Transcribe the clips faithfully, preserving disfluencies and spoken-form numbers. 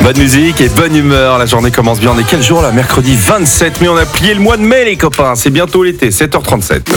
Bonne musique et bonne humeur, la journée commence bien. On est quel jour là? Mercredi vingt-sept mai, on a plié le mois de mai les copains, c'est bientôt l'été, sept heures trente-sept.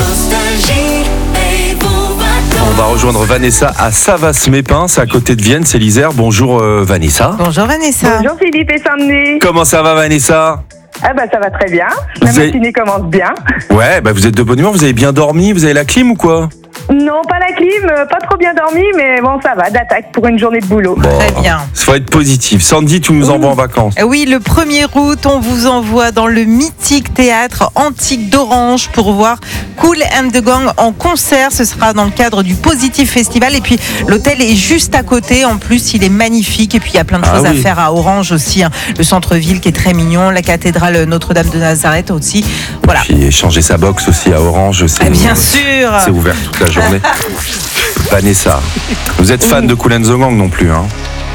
On va rejoindre Vanessa à Savas-Mépin, c'est à côté de Vienne, c'est l'Isère. Bonjour euh, Vanessa. Bonjour Vanessa. Bonjour Philippe et Sandy. Comment ça va Vanessa? Ah bah ça va très bien, la Vous avez- matinée commence bien. Ouais, bah vous êtes de bonne humeur, vous avez bien dormi, vous avez la clim ou quoi? Non, pas la clim, euh, pas trop bien dormi, mais bon ça va, d'attaque pour une journée de boulot. Très bien. Il faut être positif. Sandy, tu nous envoies en vacances. Euh, Oui, le premier août, on vous envoie dans le mythique théâtre Antique d'Orange pour voir Kool and the Gang en concert. Ce sera dans le cadre du Positif Festival. Et puis, l'hôtel est juste à côté. En plus, il est magnifique. Et puis, il y a plein de Ah choses oui. à faire à Orange aussi, hein. Le centre-ville qui est très mignon, la cathédrale Notre-Dame de Nazareth aussi. Voilà. Puis échanger sa box aussi à Orange, c'est Ah, bien sûr. c'est ouvert toute la journée. Vanessa, vous êtes fan de Kool and the Gang non plus, hein?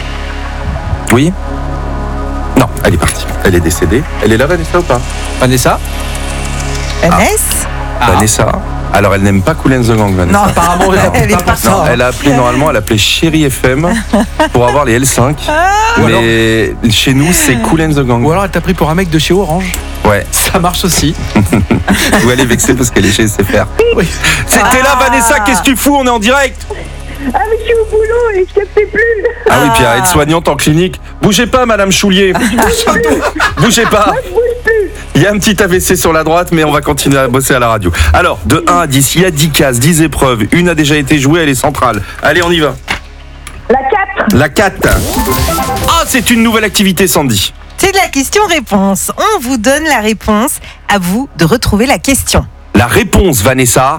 Oui? Non, elle est partie. Elle est décédée. Elle est là, Vanessa, ou pas? Vanessa? Vanessa Ah. Vanessa. Alors, elle n'aime pas Kool and the Gang, Vanessa. Non, Apparemment, elle elle est est pas partie. pour Non, ça. elle a appelé normalement, elle a appelé Chérie F M pour avoir les L cinq. Ou alors- Mais chez nous, c'est Kool and the Gang. Ou alors elle t'a pris pour un mec de chez Orange. Ouais. Ça marche aussi. Ou elle est vexée parce qu'elle est chez S F R. Oui. C'était là, Vanessa, qu'est-ce que tu fous? On est en direct. Ah mais je suis au boulot et je captais plus. Ah oui, puis à aide-soignante en clinique. Bougez pas, Madame Choulier. Bougez pas. Je bouge plus. Il y a un petit A V C sur la droite, mais on va continuer à bosser à la radio. Alors, de un à dix, il y a dix cases, dix épreuves. Une a déjà été jouée, elle est centrale. Allez, on y va. La quatre. La quatre. Ah, c'est une nouvelle activité, Sandy. c'est de la question-réponse. On vous donne la réponse. À vous de retrouver la question. La réponse, Vanessa,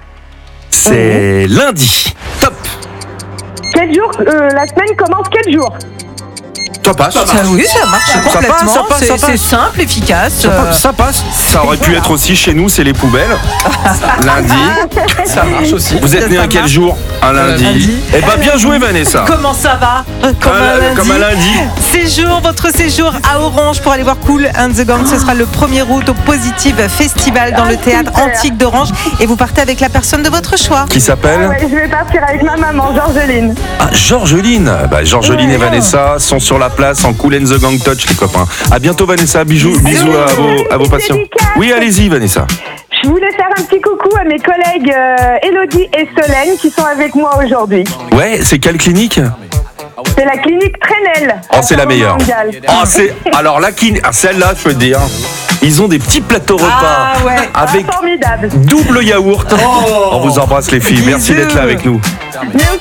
c'est lundi. Top. Quel jour euh, la semaine commence quel jour? Ça passe. Ça, oui, ça marche Ça passe, complètement. ça passe, C'est- ça passe. C'est simple, efficace. Ça, euh, passe, ça passe. Ça aurait pu voilà. être aussi chez nous, c'est les poubelles. Lundi. Ça marche aussi. Vous êtes Ça, né ça à quel marche. jour? Un lundi. lundi. Eh ben, bien joué, Vanessa. Comment ça va? Euh, Comme, Un- un lundi. comme un lundi. Séjour, votre séjour à Orange pour aller voir Kool and the Gang. Ce sera le premier août au Positive Festival dans le théâtre super. Antique d'Orange. Et vous partez avec la personne de votre choix. Qui Ah s'appelle? ouais, je vais partir avec ma maman, Georgeline. Ah, Georgeline. Bah, Georgeline Ouais. et Vanessa sont sur la place en Kool and the Gang touch, les copains. À bientôt, Vanessa. Bisous, bisous à vos, à vos patients. Oui, allez-y, Vanessa. Je voulais faire un petit coucou à mes collègues euh, Elodie et Solène qui sont avec moi aujourd'hui. Ouais, c'est quelle clinique? C'est la clinique Trenel. Oh, c'est la meilleure. Mondiale. Oh, c'est. Alors, la clinique. Ah, celle-là, je peux te dire. Ils ont des petits plateaux repas Ah, ouais. avec Ah, formidable. double yaourt. On vous embrasse, les filles. Merci Bisous. d'être là avec nous. Merci.